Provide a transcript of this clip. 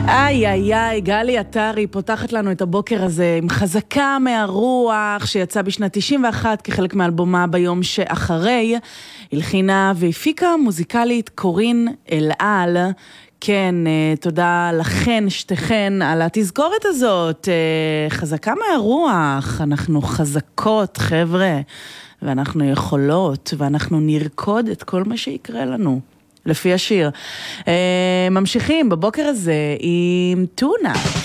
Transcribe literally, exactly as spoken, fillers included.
איי איי איי, גלי עטרי פותחת לנו את הבוקר הזה עם חזקה מהרוח שיצא בשנת תשעים ואחת כחלק מאלבומה ביום שאחרי. הלחינה והפיקה מוזיקלית קורין אלעל. כן, תודה לכן, שתכן, על התזכורת הזאת. חזקה מהרוח, אנחנו חזקות, חבר'ה, ואנחנו יכולות, ואנחנו נרקוד את כל מה שיקרה לנו. לפי השיר. ממשיכים בבוקר הזה עם טונה.